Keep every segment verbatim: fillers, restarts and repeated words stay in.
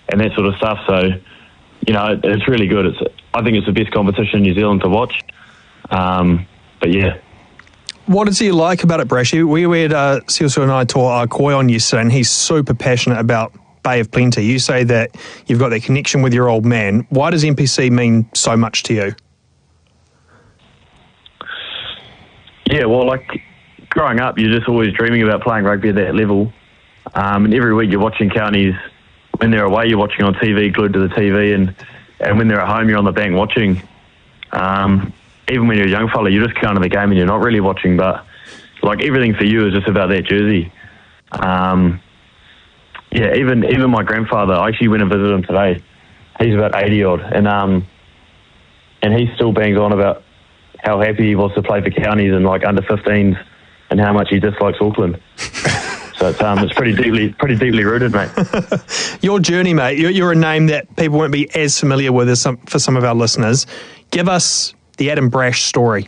and that sort of stuff. So, you know, it, it's really good. It's I think it's the best competition in New Zealand to watch. Um, but yeah. What is he like about it, Brashy? We, we had uh, Siusu and I taught uh, Koi on yesterday, and he's super passionate about Bay of Plenty. You say that you've got that connection with your old man. Why does N P C mean so much to you? Yeah, well, like, growing up, you're just always dreaming about playing rugby at that level. Um, and every week you're watching counties. When they're away, you're watching on T V, glued to the T V, and, and when they're at home, you're on the bank watching. Um, even when you're a young fella, you're just going to the game and you're not really watching, but like everything for you is just about that jersey. Um, yeah, even even my grandfather, I actually went and visited him today. He's about eighty odd, and um, and he still bangs on about how happy he was to play for counties and like under fifteens, and how much he dislikes Auckland. So it's um, it's pretty deeply pretty deeply rooted, mate. Your journey, mate. You're, you're a name that people won't be as familiar with as some, for some of our listeners. Give us the Adam Brash story.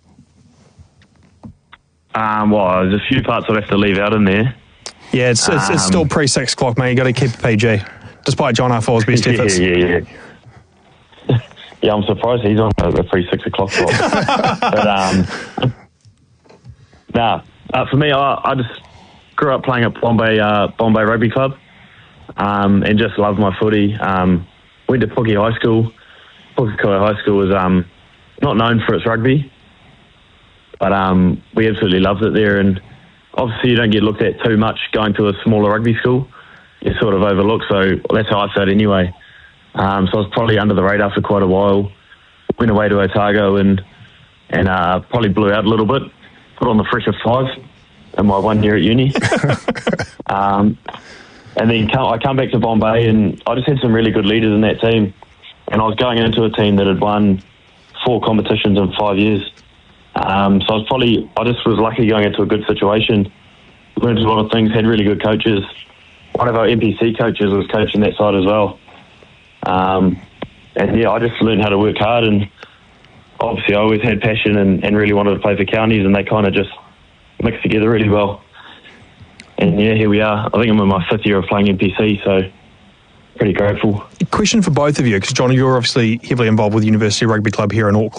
Um, well, there's a few parts I'd have to leave out in there. Yeah, it's it's, um, it's still pre-six o'clock, mate. You got to keep it P G, despite John R. Fall's best efforts. Yeah, yeah, yeah. Yeah, I'm surprised he's on the pre-six o'clock clock. But um, nah, uh, for me, I, I just grew up playing at Bombay uh, Bombay Rugby Club, um, and just loved my footy. Um, went to Puki High School. Pukekohe High School was um, not known for its rugby, but um, we absolutely loved it there. And obviously, you don't get looked at too much going to a smaller rugby school. You're sort of overlooked, so that's how I felt anyway. Um, so I was probably under the radar for quite a while. Went away to Otago and and uh, probably blew out a little bit. Put on the fresh of five in my one year at uni. um, and then come, I come back to Bombay, and I just had some really good leaders in that team. And I was going into a team that had won four competitions in five years. Um, so I was probably, I just was lucky going into a good situation. Learned a lot of things, had really good coaches. One of our N P C coaches was coaching that side as well. Um, and yeah, I just learned how to work hard, and obviously I always had passion and, and really wanted to play for counties, and they kind of just mixed together really well. And yeah, here we are. I think I'm in my fifth year of playing N P C, so pretty grateful. Question for both of you, because John, you're obviously heavily involved with University Rugby Club here in Auckland.